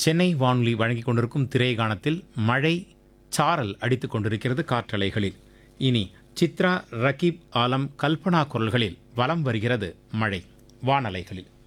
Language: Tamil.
சென்னை வானொலி வழங்கிக் கொண்டிருக்கும் திரைகாணத்தில் மழை சாரல் அடித்துக் கொண்டிருக்கிறது காற்றலைகளில். இனி சித்ரா, ரகீப், ஆலம், கல்பனா குரல்களில் வலம் வருகிறது மழை வானலைகளில்.